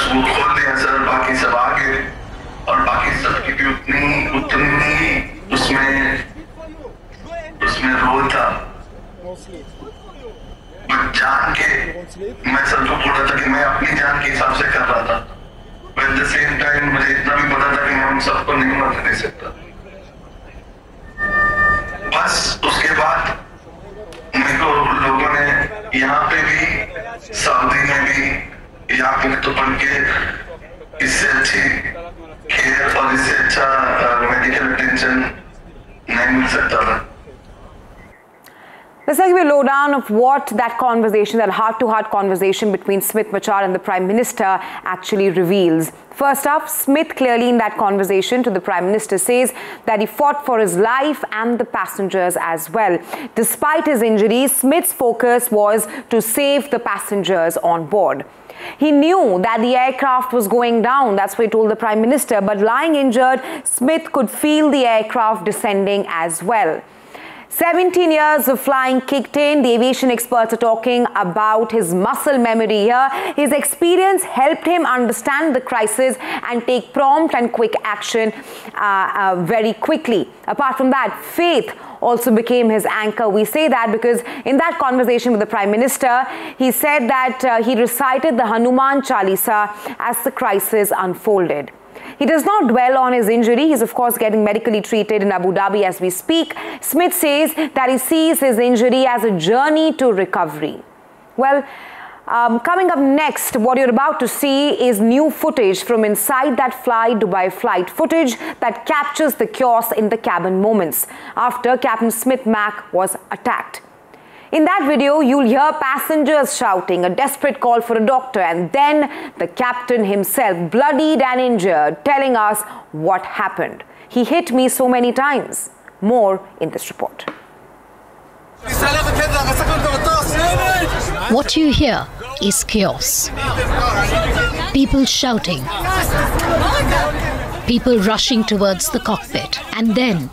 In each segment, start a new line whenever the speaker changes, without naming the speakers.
वो खोल दिया सर, बाकी सब आ गए और बाकी सब की भी उतनी उसमें रोल था। जान के मैं सबको बोला था कि मैं अपनी जान के हिसाब से कर रहा था, एट द सेम टाइम मुझे इतना भी पता था कि मैं हम सबको नहीं मरने दे सकता। बस उसके बाद मेरे को लोगों ने यहाँ पे भी सऊदी में भी या फिर तो बन के इससे अच्छी केयर और इससे अच्छा मेडिकल अटेंशन नहीं मिल सकता था।
Let's give you a lowdown of what that conversation, that heart-to-heart conversation between Smith Machar and the Prime Minister actually reveals. First up, Smith clearly in that conversation to the Prime Minister says that he fought for his life and the passengers as well. Despite his injuries, Smith's focus was to save the passengers on board. He knew that the aircraft was going down, that's what he told the Prime Minister, but lying injured, Smith could feel the aircraft descending as well. 17 years of flying kicked in. The aviation experts are talking about his muscle memory here. His experience helped him understand the crisis and take prompt and quick action very quickly. Apart from that, faith also became his anchor. We say that because in that conversation with the Prime Minister, he said that he recited the Hanuman Chalisa as the crisis unfolded. He does not dwell on his injury. He's of course getting medically treated in Abu Dhabi as we speak. Smith says that he sees his injury as a journey to recovery. Well, coming up next, what you're about to see is new footage from inside that Fly Dubai flight, footage that captures the chaos in the cabin moments after Captain Smith Mac was attacked. In that video, you'll hear passengers shouting a desperate call for a doctor, and then the captain himself, bloodied and injured, telling us what happened. He hit me so many times. More in this report.
What you hear is chaos. People shouting. People rushing towards the cockpit. And then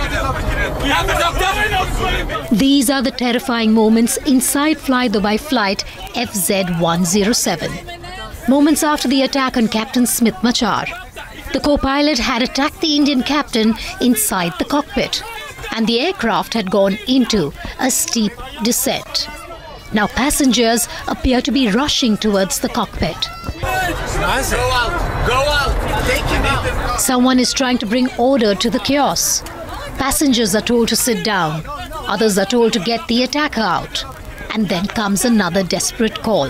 these are the terrifying moments inside Fly Dubai flight FZ107. Moments after the attack on Captain Smith Machar. The co-pilot had attacked the Indian captain inside the cockpit, and the aircraft had gone into a steep descent. Now passengers appear to be rushing towards the cockpit.
Go out, take him out.
Someone is trying to bring order to the chaos. Passengers are told to sit down. Others are told to get the attacker out. And then comes another desperate call.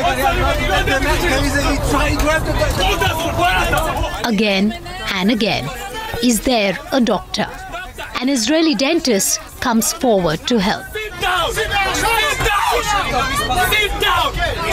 Again and again. Is there a doctor? An Israeli dentist comes forward to help.
Sit down! Sit down! Sit down!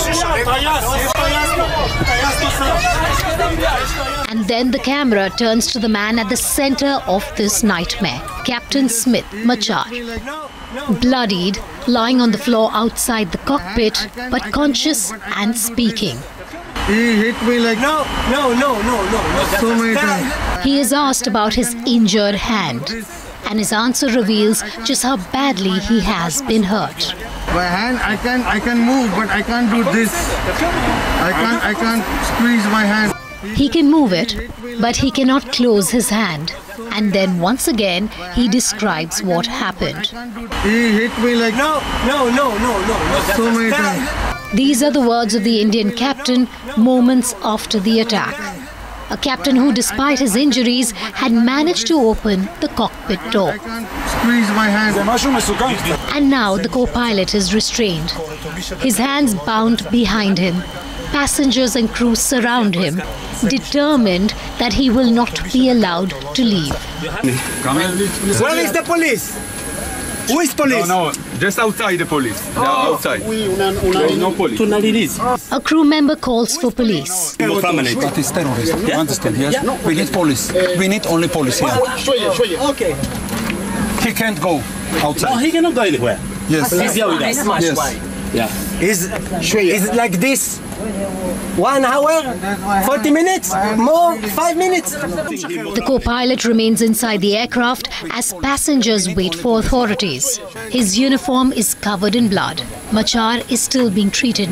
And then the camera turns to the man at the center of this nightmare, Captain Smith Machar. Bloodied, lying on the floor outside the cockpit, but conscious and speaking.
He hit me like
No.
so many times.
He is asked about his injured hand, and his answer reveals just how badly he has been hurt.
My hand, I can move, but I can't do this. I can't squeeze my hand.
He can move it, but he cannot close his hand. And then once again, he describes what happened.
He hit me like
No.
so many times.
These are the words of the Indian captain moments after the attack. A captain who, despite his injuries, had managed to open the cockpit door.
I can't squeeze my hand.
And now the co-pilot is restrained. His hands bound behind him. Passengers and crew surround him, determined that he will not be allowed to leave.
Where is the police? Who is police?
No, just outside the police. They are outside. No police.
A crew member calls for police.
That is terrorist. You understand? Yes. We need police. We need only police here.
Okay.
He can't go outside.
He cannot go anywhere.
Yes.
He's here with us.
Yes.
Yeah.
Is like this? 1 hour? 40 minutes? More? 5 minutes?
The co-pilot remains inside the aircraft as passengers wait for authorities. His uniform is covered in blood. Machar is still being treated